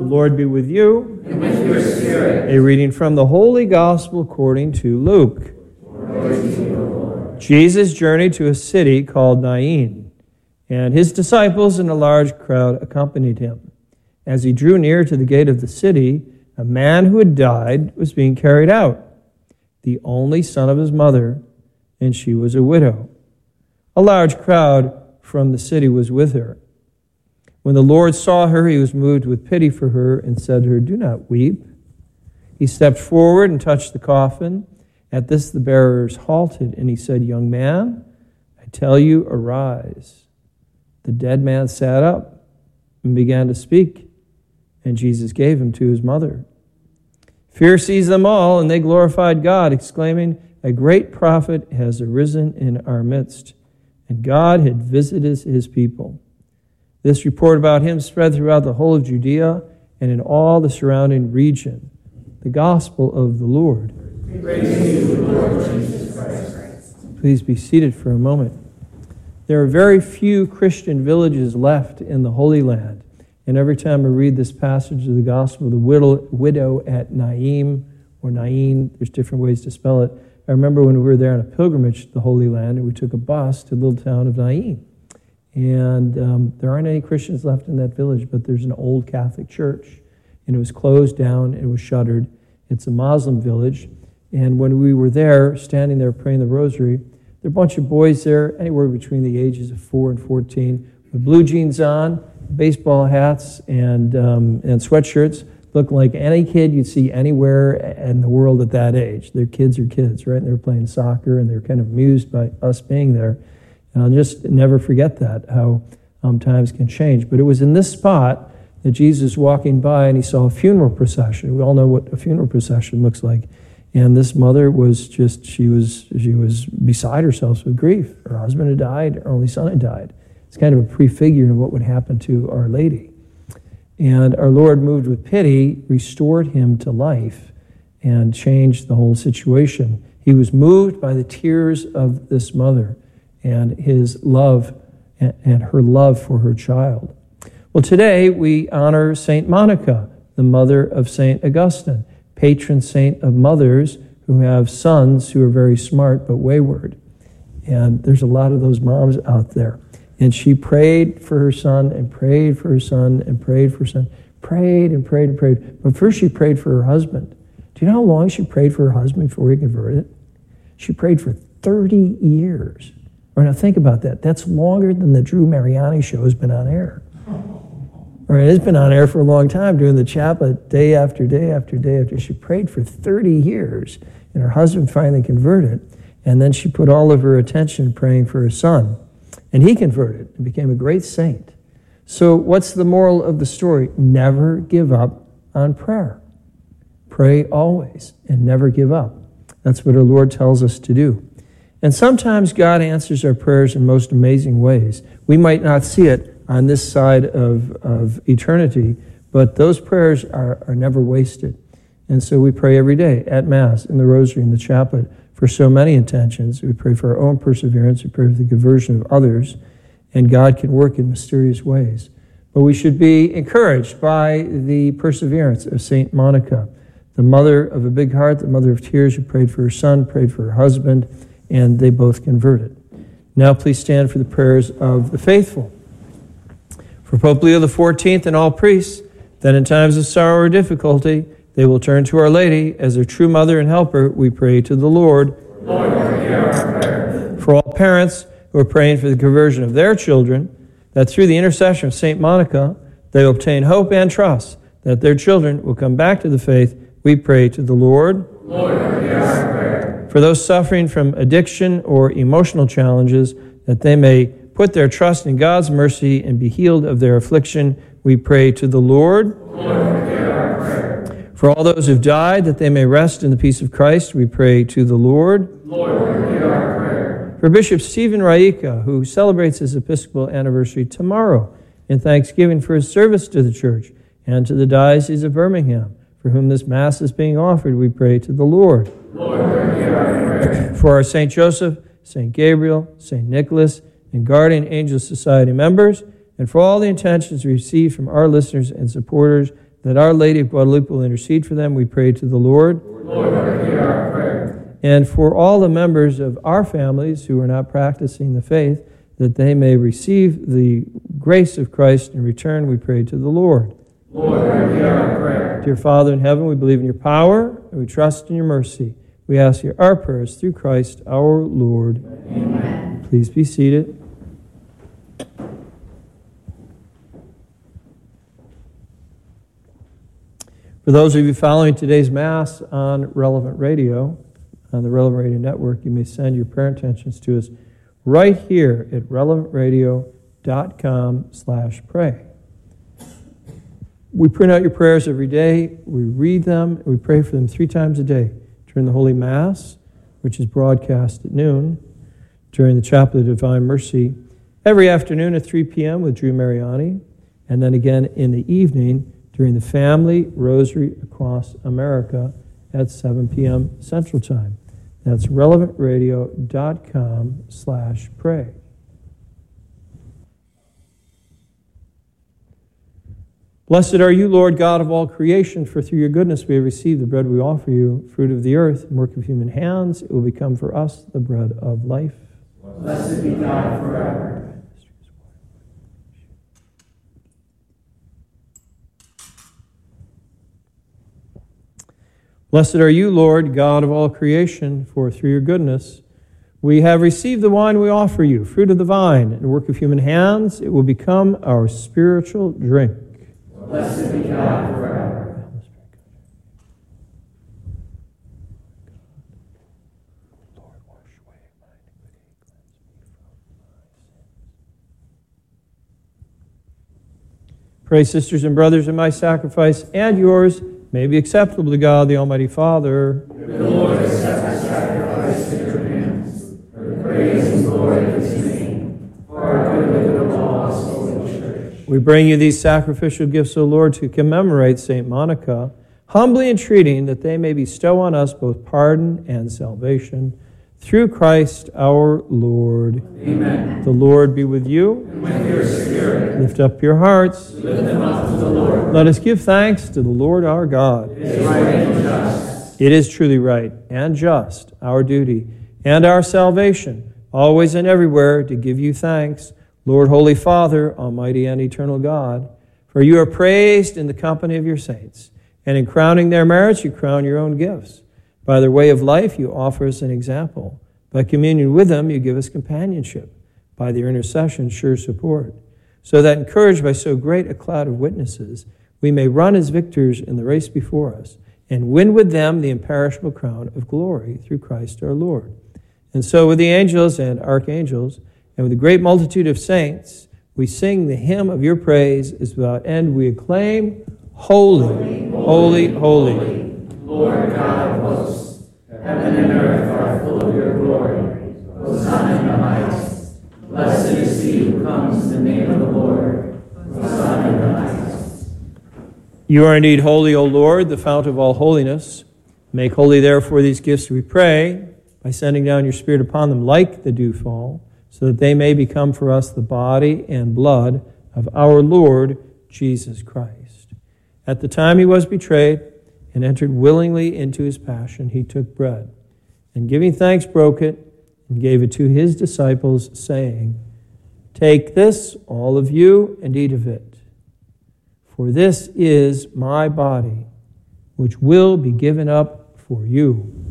Lord be with you. And with your spirit. A reading from the Holy Gospel according to Luke. Jesus journeyed to a city called Nain, and his disciples and a large crowd accompanied him. As he drew near to the gate of the city, a man who had died was being carried out, the only son of his mother, and she was a widow. A large crowd from the city was with her. When the Lord saw her, he was moved with pity for her and said to her, "Do not weep." He stepped forward and touched the coffin. At this the bearers halted, and he said, "Young man, I tell you, arise." The dead man sat up and began to speak, and Jesus gave him to his mother. Fear seized them all, and they glorified God, exclaiming, "A great prophet has arisen in our midst, and God had visited his people." This report about him spread throughout the whole of Judea and in all the surrounding region. The gospel of the Lord. Praise to you, Lord Jesus Christ. Please be seated for a moment. There are very few Christian villages left in the Holy Land. And every time I read this passage of the gospel, the widow at Naim, or Nain, there's different ways to spell it. I remember when we were there on a pilgrimage to the Holy Land, and we took a bus to the little town of Nain. And there aren't any Christians left in that village, but there's an old Catholic church. And it was closed down, it was shuttered. It's a Muslim village. And when we were there, standing there praying the rosary, there were a bunch of boys there, anywhere between the ages of 4 and 14, with blue jeans on, baseball hats, and sweatshirts, looking like any kid you'd see anywhere in the world at that age. Their kids are kids, right? And they're playing soccer, and they're kind of amused by us being there. And I'll just never forget that, how times can change. But it was in this spot that Jesus was walking by, and he saw a funeral procession. We all know what a funeral procession looks like. And this mother was just, she was beside herself with grief. Her husband had died, her only son had died. It's kind of a prefigure of what would happen to Our Lady. And our Lord, moved with pity, restored him to life and changed the whole situation. He was moved by the tears of this mother and his love and her love for her child. Well, today we honor St. Monica, the mother of St. Augustine, patron saint of mothers who have sons who are very smart but wayward. And there's a lot of those moms out there. And she prayed for her son and prayed for her son and prayed for her son. Prayed and prayed and prayed. But first she prayed for her husband. Do you know how long she prayed for her husband before he converted? She prayed for 30 years. Or now think about that. That's longer than the Drew Mariani show has been on air. Or it's been on air for a long time, doing the chaplet day after day after day after. She prayed for 30 years, and her husband finally converted. And then she put all of her attention praying for her son. And he converted and became a great saint. So what's the moral of the story? Never give up on prayer. Pray always and never give up. That's what our Lord tells us to do. And sometimes God answers our prayers in most amazing ways. We might not see it on this side of eternity, but those prayers are never wasted. And so we pray every day at Mass, in the Rosary, in the Chaplet, for so many intentions. We pray for our own perseverance. We pray for the conversion of others. And God can work in mysterious ways. But we should be encouraged by the perseverance of St. Monica, the mother of a big heart, the mother of tears, who prayed for her son, prayed for her husband, and they both converted. Now please stand for the prayers of the faithful. For Pope Leo XIV and all priests, that in times of sorrow or difficulty, they will turn to Our Lady as their true mother and helper, we pray to the Lord. Lord, hear our prayer. For all parents who are praying for the conversion of their children, that through the intercession of St. Monica, they will obtain hope and trust that their children will come back to the faith, we pray to the Lord. Lord, hear our prayer. For those suffering from addiction or emotional challenges, that they may put their trust in God's mercy and be healed of their affliction, we pray to the Lord. Lord, hear our prayer. For all those who've died, that they may rest in the peace of Christ, we pray to the Lord. Lord, hear our prayer. For Bishop Stephen Raika, who celebrates his Episcopal anniversary tomorrow, in thanksgiving for his service to the Church and to the Diocese of Birmingham, for whom this Mass is being offered, we pray to the Lord. Lord, hear our prayer. For our St. Joseph, St. Gabriel, St. Nicholas, and Guardian Angel Society members, and for all the intentions received from our listeners and supporters, that Our Lady of Guadalupe will intercede for them. We pray to the Lord. Lord, hear our prayer. And for all the members of our families who are not practicing the faith, that they may receive the grace of Christ in return, we pray to the Lord. Lord, hear our prayer. Dear Father in heaven, we believe in your power and we trust in your mercy. We ask you our prayers through Christ our Lord. Amen. Please be seated. For those of you following today's Mass on Relevant Radio, on the Relevant Radio Network, you may send your prayer intentions to us right here at relevantradio.com/pray. We print out your prayers every day, we read them, and we pray for them 3 times a day. During the Holy Mass, which is broadcast at noon, during the Chapel of Divine Mercy, every afternoon at 3 p.m. with Drew Mariani, and then again in the evening during the Family Rosary Across America at 7 p.m. Central Time. That's relevantradio.com/pray. Blessed are you, Lord God of all creation, for through your goodness we have received the bread we offer you, fruit of the earth and work of human hands. It will become for us the bread of life. Blessed be God forever. Blessed are you, Lord God of all creation, for through your goodness we have received the wine we offer you, fruit of the vine and work of human hands. It will become our spiritual drink. Blessed be God forever. Lord, wash away my iniquity, cleanse me from my sins. Pray, sisters and brothers, that my sacrifice and yours may be acceptable to God, the Almighty Father. The Lord accept the sacrifice at your hands, for the praise and glory of his name, for our good and the lost Holy Church. We bring you these sacrificial gifts, O Lord, to commemorate St. Monica, humbly entreating that they may bestow on us both pardon and salvation, through Christ our Lord. Amen. The Lord be with you. And with your spirit, Lift up your hearts. lift them up to the Lord. Let us give thanks to the Lord our God. It is right and just. It is truly right and just, our duty and our salvation, always and everywhere to give you thanks, Lord, Holy Father, Almighty and eternal God. For you are praised in the company of your saints, and in crowning their merits you crown your own gifts. By their way of life you offer us an example. By communion with them you give us companionship. By their intercession sure support. So that encouraged by so great a cloud of witnesses, we may run as victors in the race before us, and win with them the imperishable crown of glory through Christ our Lord. And so with the angels and archangels, and with the great multitude of saints, we sing the hymn of your praise as without end we acclaim, Holy, holy, holy. Lord God of hosts, heaven and earth are full of your glory. Hosanna in the highest. Blessed is he who comes in the name of the Lord. Hosanna in the highest. You are indeed holy, O Lord, the fount of all holiness. Make holy, therefore, these gifts, we pray, by sending down your Spirit upon them like the dewfall, so that they may become for us the body and blood of our Lord Jesus Christ. At the time he was betrayed and entered willingly into his passion, he took bread, and giving thanks broke it, and gave it to his disciples, saying, Take this, all of you, and eat of it. For this is my body, which will be given up for you.